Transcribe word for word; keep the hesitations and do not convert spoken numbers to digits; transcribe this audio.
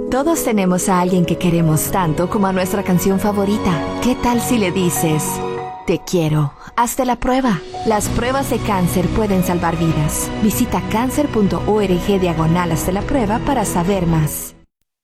Todos tenemos a alguien que queremos tanto como a nuestra canción favorita. ¿Qué tal si le dices: te quiero? Hazte la prueba. Las pruebas de cáncer pueden salvar vidas. Visita cáncer punto org diagonal hazte la prueba para saber más.